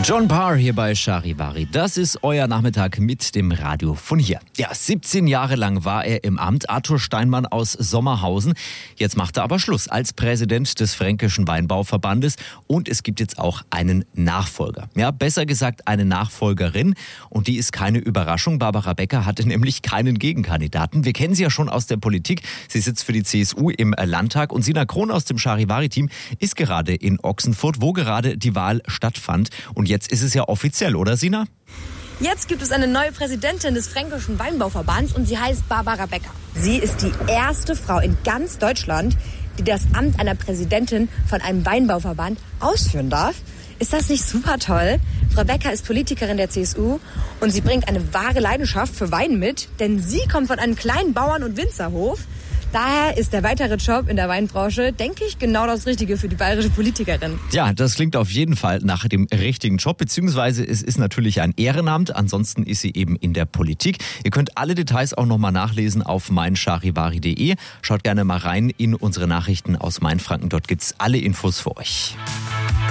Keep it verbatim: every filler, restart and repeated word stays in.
John Parr hier bei Charivari. Das ist euer Nachmittag mit dem Radio von hier. Ja, siebzehn Jahre lang war er im Amt, Arthur Steinmann aus Sommerhausen. Jetzt macht er aber Schluss als Präsident des Fränkischen Weinbauverbandes und es gibt jetzt auch einen Nachfolger. Ja, besser gesagt eine Nachfolgerin und die ist keine Überraschung. Barbara Becker hatte nämlich keinen Gegenkandidaten. Wir kennen sie ja schon aus der Politik. Sie sitzt für die C S U im Landtag und Sina Krohn aus dem Charivari-Team ist gerade in Ochsenfurt, wo gerade die Wahl stattfand. Und jetzt ist es ja offiziell, oder Sina? Jetzt gibt es eine neue Präsidentin des Fränkischen Weinbauverbands und sie heißt Barbara Becker. Sie ist die erste Frau in ganz Deutschland, die das Amt einer Präsidentin von einem Weinbauverband ausführen darf. Ist das nicht super toll? Frau Becker ist Politikerin der C S U und sie bringt eine wahre Leidenschaft für Wein mit, denn sie kommt von einem kleinen Bauern- und Winzerhof. Daher ist der weitere Job in der Weinbranche, denke ich, genau das Richtige für die bayerische Politikerin. Ja, das klingt auf jeden Fall nach dem richtigen Job, beziehungsweise es ist natürlich ein Ehrenamt, ansonsten ist sie eben in der Politik. Ihr könnt alle Details auch nochmal nachlesen auf mein charivari punkt de. Schaut gerne mal rein in unsere Nachrichten aus Mainfranken, dort gibt's alle Infos für euch.